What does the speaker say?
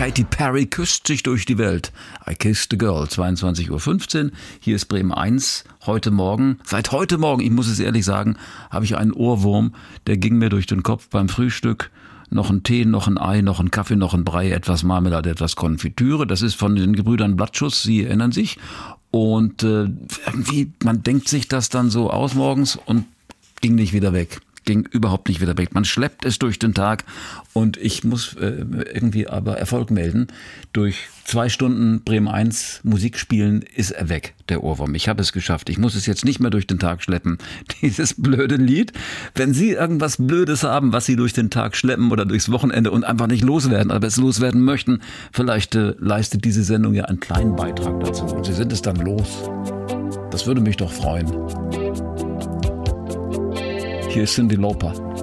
Katy Perry küsst sich durch die Welt. I Kissed a Girl, 22:15 Uhr. Hier ist Bremen 1. Seit heute Morgen, ich muss es ehrlich sagen, habe ich einen Ohrwurm, der ging mir durch den Kopf beim Frühstück. Noch ein Tee, noch ein Ei, noch ein Kaffee, noch ein Brei, etwas Marmelade, etwas Konfitüre. Das ist von den Gebrüdern Blattschuss, Sie erinnern sich. Und irgendwie, man denkt sich das dann so aus morgens und ging nicht wieder weg. Ging überhaupt nicht wieder weg. Man schleppt es durch den Tag und ich muss irgendwie aber Erfolg melden. Durch 2 Stunden Bremen 1 Musik spielen ist er weg, der Ohrwurm. Ich habe es geschafft. Ich muss es jetzt nicht mehr durch den Tag schleppen. Dieses blöde Lied. Wenn Sie irgendwas Blödes haben, was Sie durch den Tag schleppen oder durchs Wochenende und einfach nicht loswerden, aber es loswerden möchten, vielleicht leistet diese Sendung ja einen kleinen Beitrag dazu. Und Sie sind es dann los. Das würde mich doch freuen. Hier ist Cyndi Lauper.